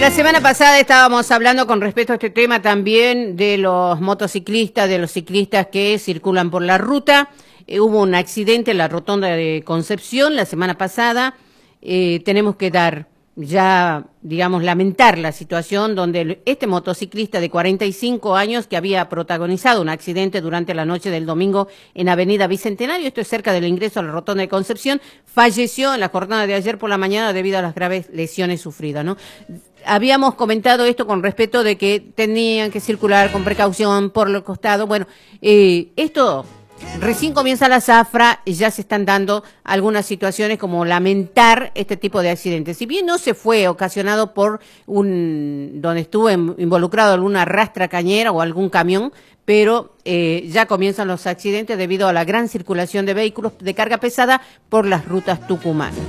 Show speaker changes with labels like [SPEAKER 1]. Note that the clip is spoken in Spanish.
[SPEAKER 1] La semana pasada estábamos hablando con respecto a este tema también de los motociclistas, de los ciclistas que circulan por la ruta. Hubo un accidente en la rotonda de Concepción la semana pasada. Tenemos que lamentar la situación donde este motociclista de 45 años que había protagonizado un accidente durante la noche del domingo en Avenida Bicentenario, esto es cerca del ingreso a la rotonda de Concepción, falleció en la jornada de ayer por la mañana debido a las graves lesiones sufridas, ¿no? Habíamos comentado esto con respecto de que tenían que circular con precaución por los costados. Bueno, esto recién comienza la zafra y ya se están dando algunas situaciones como lamentar este tipo de accidentes. Si bien no se fue ocasionado por donde estuvo involucrado alguna rastra cañera o algún camión, pero ya comienzan los accidentes debido a la gran circulación de vehículos de carga pesada por las rutas tucumanas.